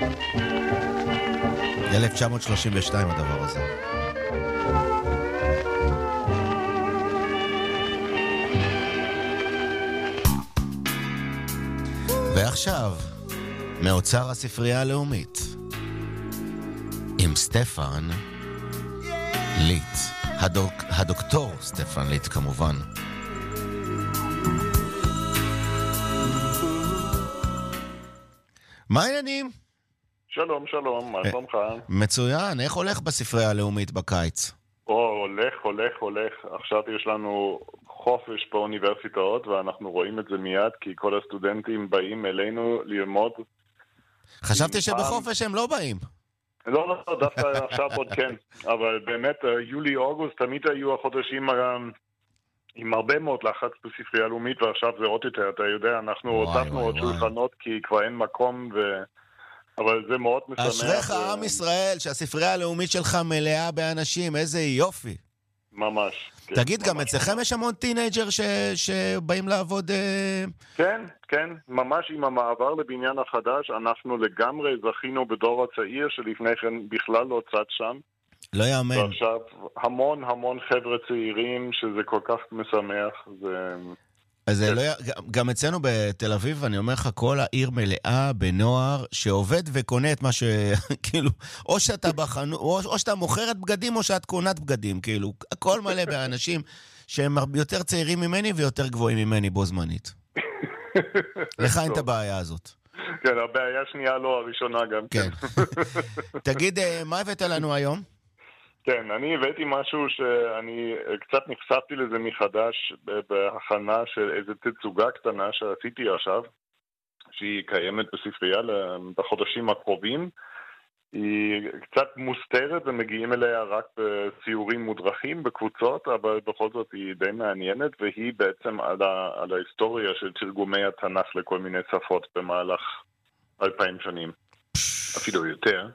ב-1932 הדבר הזה. ועכשיו, מאוצר הספרייה הלאומית, עם סטפן ליט, הדוקטור סטפן ליט כמובן. מה העניינים? שלום, שלום, מה שלומך? מצוין, איך הולך בספרייה הלאומית בקיץ? הולך. עכשיו יש לנו חופש באוניברסיטאות, ואנחנו רואים את זה מיד, כי כל הסטודנטים באים אלינו ללמוד. חשבתי שבחופש הם לא באים. לא, דווקא עכשיו עוד כן. אבל באמת, יולי-אוגוסט תמיד היו החודשים עם הרבה מאוד לחץ בספרייה הלאומית, ועכשיו זה עוד יותר, אתה יודע, אנחנו הוצפנו עוד שולחנות, כי כבר אין מקום אבל זה מאוד משמח. אשריך עם ישראל, שהספרייה הלאומית שלך מלאה באנשים, איזה יופי. ממש. תגיד, גם אצלכם יש המון טינג'ר שבאים לעבוד? כן, ממש עם המעבר לבניין החדש, אנחנו לגמרי זכינו בדור הצעיר, שלפני כן בכלל לא צד שם. לא יאמן. ועכשיו המון חבר'ה צעירים, שזה כל כך משמח, אז גם אצלנו בתל אביב, אני אומר לך, כל העיר מלאה בנוער שעובד וקונה את מה כאילו, או שאתה מוכרת בגדים, או שאת קונת בגדים, כאילו, הכל מלא באנשים שהם יותר צעירים ממני ויותר גבוהים ממני בו זמנית. לך אין את הבעיה הזאת. כן, הבעיה שנייה לא, הראשונה גם. כן. תגיד, מה הבאת לנו היום? כן, אני הבאתי משהו שאני קצת נחשפתי לזה מחדש בהכנה של איזו תצוגה קטנה שעשיתי עכשיו, שהיא קיימת בספרייה בחודשים הקרובים. היא קצת מוסתרת ומגיעים אליה רק בסיורים מודרכים בקבוצות, אבל בכל זאת היא די מעניינת, והיא בעצם על ההיסטוריה של תרגומי התנ"ך לכל מיני שפות במהלך 2000 שנים, אפילו יותר.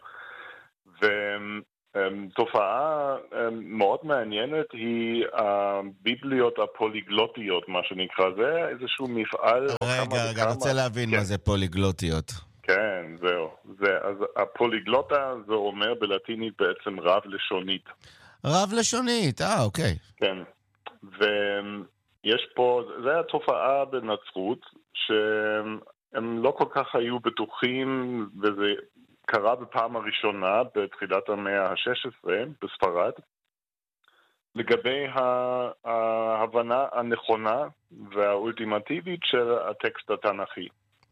תופעה מאוד מעניינת היא הביבליות הפוליגלוטיות, מה שנקרא. זה איזשהו מפעל... רגע, רוצה להבין מה זה פוליגלוטיות. כן, זהו. אז הפוליגלוטה זה אומר בלטינית בעצם רב לשונית. רב לשונית, אוקיי. כן. ויש פה, זה היה תופעה בנצרות, שהם לא כל כך היו בטוחים, וזה קרה בפעם הראשונה בתחילת המאה ה-16 בספרד, לגבי ההבנה הנכונה והאולטימטיבית של הטקסט התנ"כי.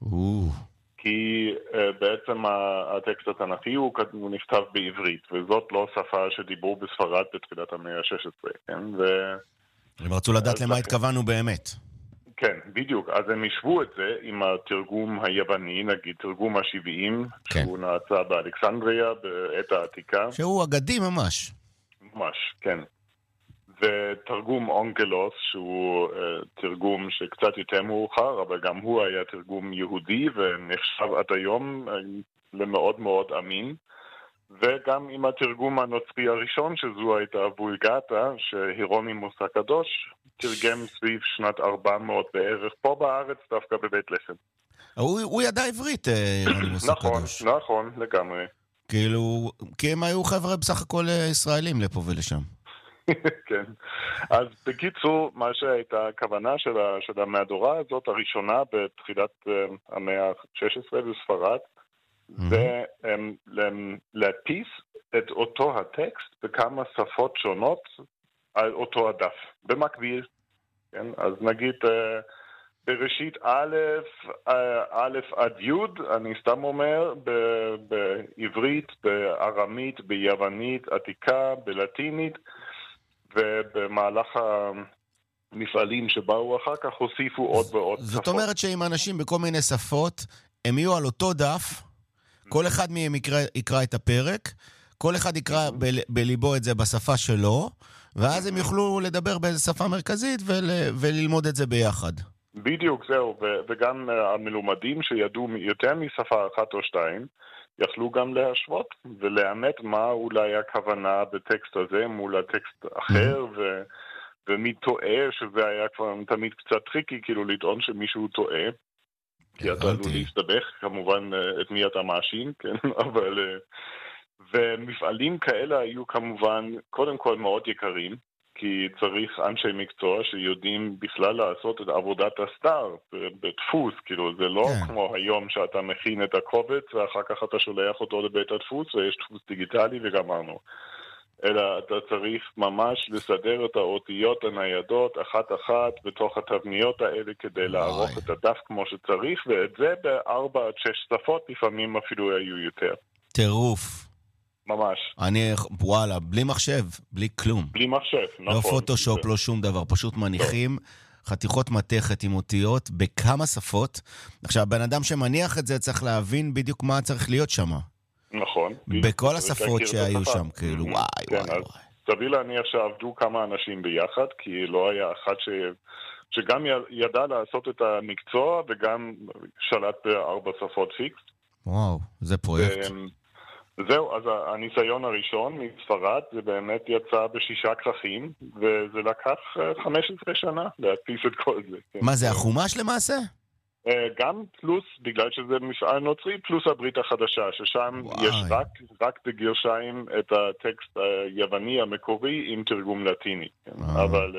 כי בעצם הטקסט התנ"כי הוא נכתב בעברית, וזאת לא שפה שדיברו בספרד בתחילת המאה ה-16. כן? הם רצו לדעת למה התכוונו באמת. כן, בדיוק. אז הם ישבו את זה עם התרגום היווני, נגיד תרגום ה-70, שהוא נעשה באלכסנדריה בעת העתיקה. שהוא אגדי ממש. ממש, כן. ותרגום אונקלוס, שהוא תרגום שקצת יותר מאוחר, אבל גם הוא היה תרגום יהודי ונחשב עד היום למאוד מאוד אמין. וגם עם התרגום הנוצרי הראשון, שזו הייתה וולגטה, שהירונימוס הקדוש תרגם סביב שנת 400 בערך, פה בארץ, דווקא בבית לחם. הוא ידע עברית, הירונימוס הקדוש. נכון, לגמרי. כאילו, כי הם היו חבר'ה בסך הכל ישראלים לפה ולשם. כן. אז בקיצור, מה שהייתה הכוונה של המהדורה הזאת, הראשונה בתחילת המאה ה-16 בספרד, זה להדפיס את אותו הטקסט בכמה שפות שונות על אותו הדף, במקביל. כן? אז נגיד בראשית א' עד י', אני סתם אומר, בעברית, בארמית, ביוונית, עתיקה, בלטינית, ובמהלך המפעלים שבאו אחר כך הוסיפו עוד ועוד שפות. זאת אומרת שאם אנשים בכל מיני שפות, הם יהיו על אותו דף, כל אחד מהם יקרא את הפרק, כל אחד יקרא בליבו את זה בשפה שלו, ואז הם יוכלו לדבר באיזו שפה מרכזית וללמוד את זה ביחד. בדיוק, זהו. וגם המלומדים שידעו יותר משפה אחת או שתיים, יכלו גם להשוות ולאמת מה אולי הכוונה בטקסט הזה מול הטקסט אחר, ומי טועה, שזה היה כבר תמיד קצת טריקי, כאילו לטעון שמישהו טועה. כי אתה עלול להסתבך, כמובן את מי אתה מאשים, כן, אבל... ומפעלים כאלה היו כמובן קודם כל מאוד יקרים, כי צריך אנשי מקצוע שיודעים בכלל לעשות את עבודת הסטאר בדפוס, כאילו זה לא כמו היום שאתה מכין את הקובץ ואחר כך אתה שולח אותו לבית הדפוס ויש דפוס דיגיטלי וגמרנו. אלא אתה צריך ממש לסדר את האותיות הניידות אחת בתוך התבניות האלה כדי לערוך את הדף כמו שצריך, ואת זה ב4 עד 6 שפות, לפעמים אפילו היו יותר. טירוף. ממש. וואלה, בלי מחשב, בלי כלום. בלי מחשב, נכון. לא פוטושופ, לא שום דבר, פשוט מניחים חתיכות מתכת עם אותיות בכמה שפות. עכשיו, בן אדם שמניח את זה צריך להבין בדיוק מה צריך להיות שם. נכון. בכל השפות שהיו שם, כאילו, וואי, וואי, וואי. סביר להניח שעבדו כמה אנשים ביחד, כי לא היה אחד שגם ידע לעשות את המקצוע, וגם שלט ב4 שפות פיקס. וואו, זה פרויקט. זהו, אז הניסיון הראשון מספרד, זה באמת יצא ב6 כרכים, וזה לקח 15 שנה להדפיס את כל זה. מה זה, החומש למעשה? גם פלוס, בגלל שזה מפעל נוצרי, פלוס הברית החדשה, ששם יש רק בגרשיים את הטקסט היווני המקורי עם תרגום לטיני. אבל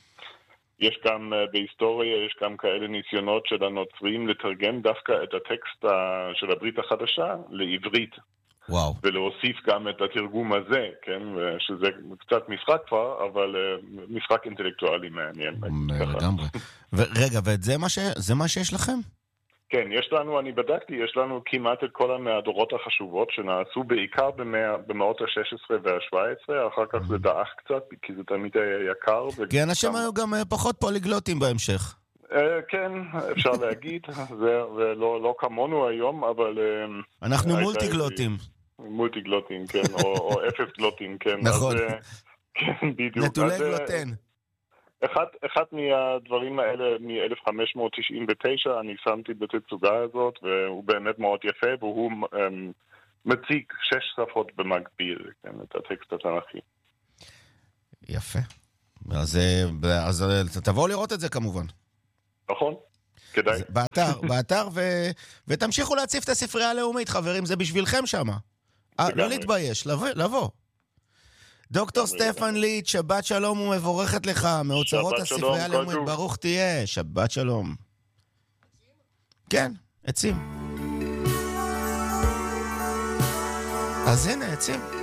יש גם בהיסטוריה, יש גם כאלה ניסיונות של הנוצרים לתרגם דווקא את הטקסט של הברית החדשה לעברית. וואו. ולהוסיף גם את התרגום הזה, כן? שזה קצת משחק כבר, אבל משחק אינטלקטואלי מעניין. לגמרי. רגע, וזה מה שיש לכם? כן, יש לנו, אני בדקתי, יש לנו כמעט את כל המהדורות החשובות שנעשו בעיקר במאות ה-16 וה-17, אחר כך זה דאח קצת, כי זה תמיד היה יקר. כי אנשים היו גם פחות פוליגלוטים בהמשך. כן, אפשר להגיד, זה לא כמונו היום, אבל... אנחנו מולטיגלוטים. מולטיגלוטים, כן, או אפס גלוטים, כן. נכון. כן, בדיוק. נטולי גלוטן. אחד מהדברים האלה מ-1599 אני שמתי בתצוגה הזאת, והוא באמת מאוד יפה, והוא מציג 6 שפות במקביל, כן, את הטקסט התנ"כי. יפה. אז תבואו לראות את זה כמובן. נכון, כדאי. באתר, ותמשיכו להציף את הספרייה הלאומית, חברים, זה בשבילכם שמה. לא להתבייש, לבוא. דוקטור סטפן ליט, שבת שלום ומבורכת לך, מאוצרות הספרייה הלאומית, ברוך תהיה, שבת שלום. כן, עצים. אז הנה, עצים.